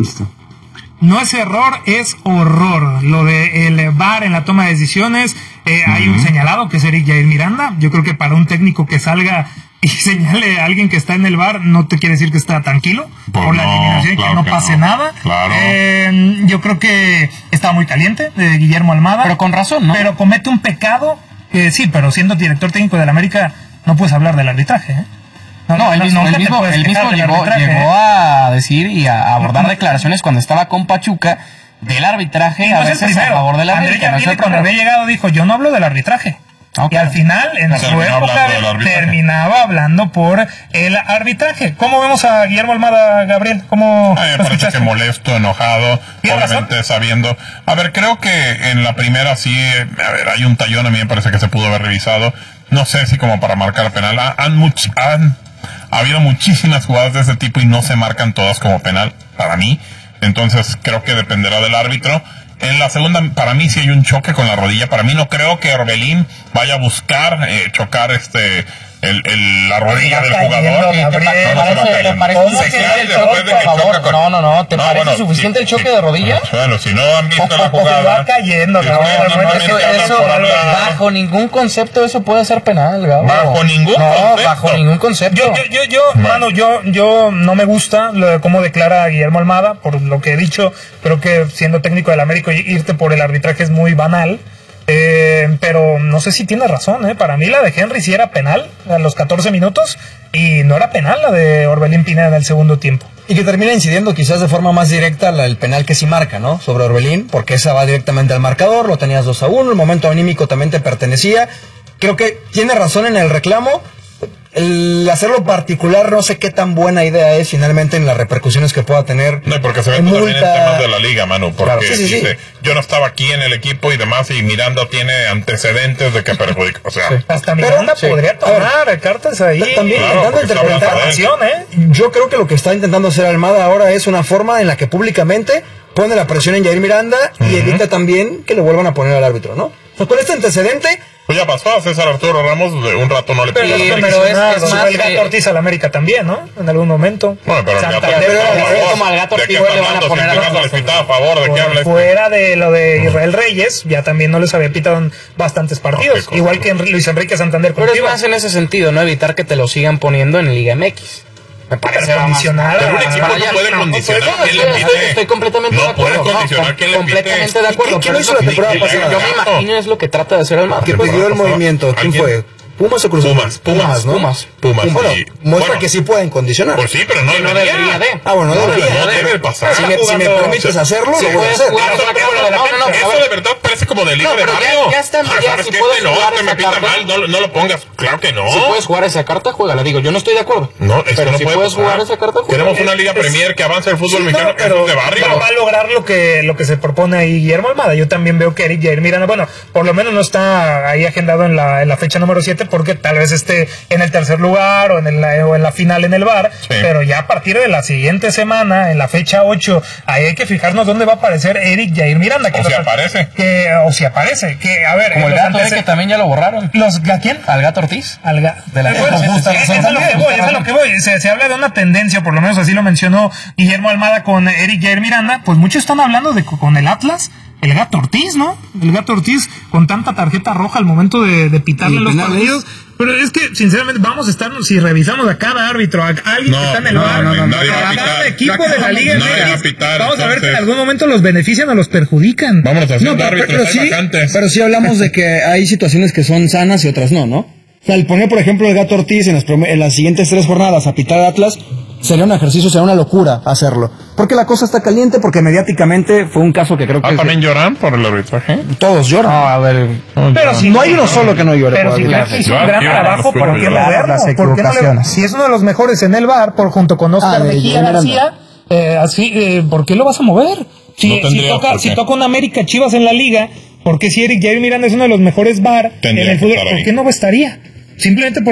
Listo. No es error, es horror. Lo de el VAR en la toma de decisiones, hay un señalado que es Eric Jair Miranda. Yo creo que para un técnico que salga y señale a alguien que está en el VAR, no te quiere decir que está tranquilo por la eliminación, claro, que no pase nada. Claro. Yo creo que estaba muy caliente Guillermo Almada. Pero con razón, ¿no? Pero comete un pecado, sí, pero siendo director técnico del América, no puedes hablar del arbitraje, ¿eh? No, él mismo llegó a decir y a abordar declaraciones cuando estaba con Pachuca del arbitraje, no a veces a favor de la América. Cuando había llegado dijo, yo no hablo del arbitraje. Okay. Y al final, en su época, terminaba hablando por el arbitraje. ¿Cómo vemos a Guillermo Almada, Gabriel? ¿Cómo me parece que molesto, enojado, obviamente sabiendo. A ver, creo que en la primera sí, hay un tallón, a mí me parece que se pudo haber revisado. No sé si como para marcar penal. Ha habido muchísimas jugadas de ese tipo y no se marcan todas como penal, para mí. Entonces creo que dependerá del árbitro. En la segunda, para mí sí hay un choque con la rodilla. Para mí no creo que Orbelín vaya a buscar chocar la rodilla del jugador. ¿Te parece suficiente el choque, por favor? No, ¿te parece suficiente el choque de rodilla? Bueno, si no han visto la jugada. Va cayendo, eso bajo ningún concepto eso puede ser penal, Gabo. Bajo ningún concepto. Bajo ningún concepto. Yo no me gusta cómo declara Guillermo Almada, por lo que he dicho. Creo que siendo técnico del América, irte por el arbitraje es muy banal. Pero no sé si tiene razón, Para mí la de Henry sí era penal a los 14 minutos y no era penal la de Orbelín Pineda en el segundo tiempo. Y que termina incidiendo quizás de forma más directa el penal que sí marca, ¿no? Sobre Orbelín, porque esa va directamente al marcador, lo tenías 2-1, el momento anímico también te pertenecía. Creo que tiene razón en el reclamo. El hacerlo particular no sé qué tan buena idea es finalmente en las repercusiones que pueda tener. No, porque se ve también en temas de la liga, Manu, porque claro, dice, yo no estaba aquí en el equipo y demás, y Miranda tiene antecedentes de que perjudica, o sea. Hasta Miranda podría tomar cartas ahí. También claro, intentando interpretar. Yo creo que lo que está intentando hacer Almada ahora es una forma en la que públicamente pone la presión en Jair Miranda y evita también que le vuelvan a poner al árbitro, ¿no? O sea, con este antecedente... Pues ya pasó a César Arturo Ramos, de un rato no le pidió. Pero es más el Gato Ortiz al América también, ¿no? En algún momento. Bueno, pero el Gato Ortiz le van a poner a favor, ¿de qué habla? Fuera de lo de Israel Reyes, ya también no les había pitado en bastantes partidos. Igual que Luis Enrique Santander. Pero es más en ese sentido, ¿no? Evitar que te lo sigan poniendo en Liga MX. Me parece condicionar. Pero un equipo no puede condicionar quién le pite. Estoy completamente de acuerdo. No puede condicionar quién le pite. Completamente de acuerdo. ¿Quién lo hizo la temporada pasada? Yo me imagino es lo que trata de hacer el Almada. Que pidió el movimiento. ¿Quién fue? ¿Pumas o Cruz Azul? Pumas, ¿no? Pumas. Bueno, muestra que sí pueden condicionar. Pues sí, pero no debería de. Bueno, no debe pasar. Si me permites hacerlo, lo voy a hacer. Eso de verdad parece como delito de barrio. Ya está, ¿Sabes qué? No me pita mal, no lo pongas. Claro que no. Si puedes jugar esa carta, juégala. Digo, yo no estoy de acuerdo. No, es que no si puedes jugar esa carta, juégala. Queremos una Liga Premier que avance el fútbol mexicano, pero de barrio. No va a lograr lo que se propone ahí Guillermo Almada. Yo también veo que Eric Jair Miranda, bueno, por lo menos no está ahí agendado en la fecha número 7 porque tal vez esté en el tercer lugar o en la final en el VAR, pero ya a partir de la siguiente semana, en la fecha 8, ahí hay que fijarnos dónde va a aparecer Eric Jair Miranda. O si aparece. Que, a ver, como el Gato que también ya lo borraron. ¿A quién? Al Gato Ortiz. Es lo que voy. Se habla de una tendencia, por lo menos así lo mencionó Guillermo Almada con Eric Jair Miranda, pues muchos están hablando con el Atlas. El Gato Ortiz, ¿no? El Gato Ortiz con tanta tarjeta roja al momento de pitarle los partidos. Pero es que, sinceramente, vamos a estar, si revisamos a cada árbitro, a alguien que está en el VAR, a cada equipo de la Liga MX, vamos a ver que en algún momento los benefician o los perjudican. Vámonos a hacer árbitros vacantes. Pero sí hablamos de que hay situaciones que son sanas y otras no, ¿no? O sea, el poner, por ejemplo, el Gato Ortiz en las siguientes 3 jornadas a pitar a Atlas sería un ejercicio, sería una locura hacerlo. Porque la cosa está caliente, porque mediáticamente fue un caso que creo que... ¿También lloran por el arbitraje? Todos lloran. A ver... Pero si no hay uno solo que no llore. Pero si hizo un gran trabajo, ¿por qué no verlo? Si es uno de los mejores en el VAR, junto con Oscar Mejía García, ¿por qué lo vas a mover? Si toca un América Chivas en la liga, ¿por qué si Eric Jair Miranda es uno de los mejores VAR en el fútbol? ¿Por qué no estaría? Simplemente